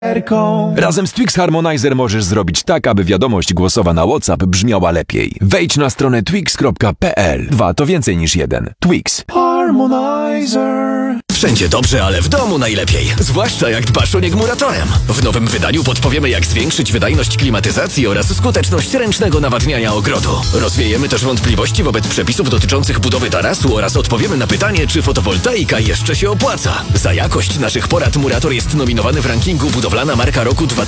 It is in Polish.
Razem z Twix Harmonizer możesz zrobić tak, aby wiadomość głosowa na WhatsApp brzmiała lepiej. Wejdź na stronę twix.pl. 2 to więcej niż 1. Twix Harmonizer. Wszędzie dobrze, ale w domu najlepiej. Zwłaszcza jak dbasz o nie gmuratorem. W nowym wydaniu podpowiemy, jak zwiększyć wydajność klimatyzacji oraz skuteczność ręcznego nawadniania ogrodu. Rozwiejemy też wątpliwości wobec przepisów dotyczących budowy tarasu oraz odpowiemy na pytanie, czy fotowoltaika jeszcze się opłaca. Za jakość naszych porad Murator jest nominowany w rankingu Budowlana Marka Roku 2000.